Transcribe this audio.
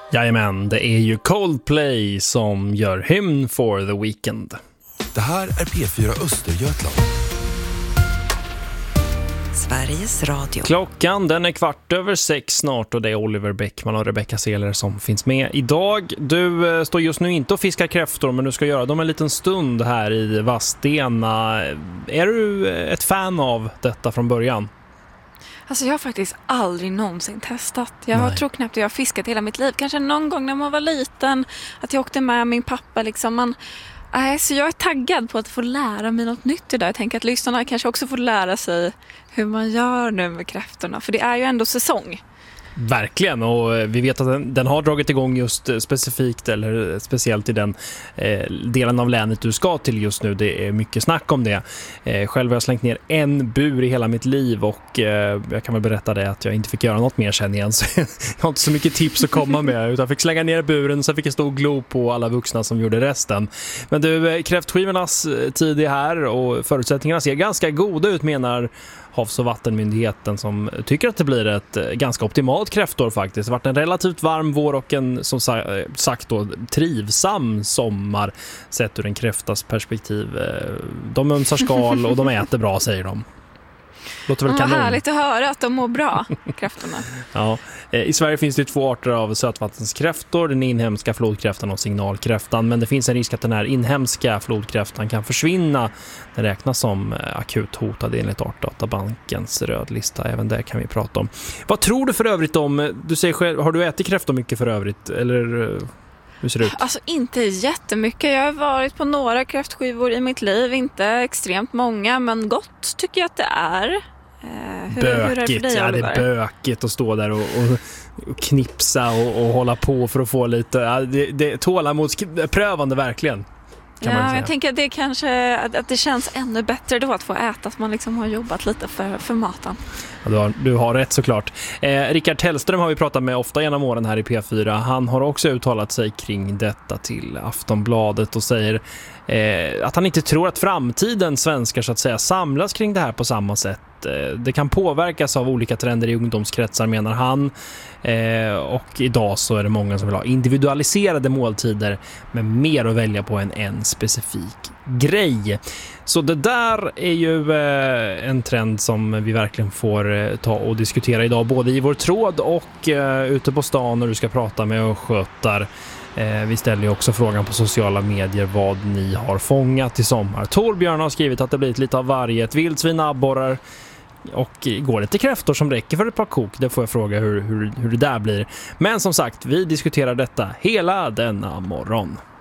Jajamän, det är ju Coldplay som gör Hymn for the Weekend. Det här är P4 Östergötland. Sveriges Radio. Klockan den är 6:15 snart och det är Oliver Bäckman och Rebecca Seler som finns med idag. Du står just nu inte och fiskar kräftor, men du ska göra dem en liten stund här i Vadstena. Är du ett fan av detta från början? Alltså jag har faktiskt aldrig någonsin testat. Jag tror knappt att jag har fiskat hela mitt liv. Kanske någon gång när man var liten att jag åkte med min pappa liksom. Så jag är taggad på att få lära mig något nytt idag. Jag tänker att lyssnarna kanske också får lära sig hur man gör nu med kräftorna. För det är ju ändå säsong. Verkligen, och vi vet att den har dragit igång just specifikt eller speciellt i den delen av länet du ska till just nu. Det är mycket snack om det. Själv har jag slängt ner en bur i hela mitt liv och jag kan väl berätta det att jag inte fick göra något mer sen igen. Så jag har inte så mycket tips att komma med, utan jag fick slänga ner buren, så fick jag stå och glo på alla vuxna som gjorde resten. Men du, kräftskivornas tid är här och förutsättningarna ser ganska goda ut, menar Havs- och vattenmyndigheten, som tycker att det blir ett ganska optimalt kräftår faktiskt. Det har varit en relativt varm vår och en, som sagt då, trivsam sommar sett ur en kräftas perspektiv. De ömsar skal och de äter bra, säger de. Låter väl kanon. Härligt att höra att de mår bra, kräftorna. Ja. I Sverige finns det 2 arter av sötvattenskräftor, den inhemska flodkräftan och signalkräftan, men det finns en risk att den här inhemska flodkräftan kan försvinna. Den räknas som akut hotad enligt Artdatabankens rödlista. Även det kan vi prata om. Vad tror du för övrigt om, du säger själv, har du ätit kräftor mycket för övrigt, eller hur ser det ut? Alltså inte jättemycket. Jag har varit på några kräftskivor i mitt liv, inte extremt många, men gott tycker jag att det är. Hur är det för dig, ja, det är bökigt att stå där och knipsa och hålla på för att få lite. Ja, det är tålamodsprövande verkligen. Ja, jag tänker att det kanske att det känns ännu bättre då att få äta, att man liksom har jobbat lite för maten. Ja, du har rätt såklart. Rickard Tellström har vi pratat med ofta genom åren här i P4. Han har också uttalat sig kring detta till Aftonbladet och säger att han inte tror att framtiden svenskar så att säga samlas kring det här på samma sätt. Det kan påverkas av olika trender i ungdomskretsar, menar han. Och idag så är det många som vill ha individualiserade måltider med mer att välja på än en specifik grej. Så det där är ju en trend som vi verkligen får ta och diskutera idag, både i vår tråd och ute på stan när du ska prata med och skötar. Vi ställer ju också frågan på sociala medier vad ni har fångat i sommar. Torbjörn har skrivit att det blivit lite av varje, ett vildsvin, abborrar och går det till kräftor som räcker för ett par kok. Det får jag fråga hur det där blir. Men som sagt, vi diskuterar detta hela denna morgon.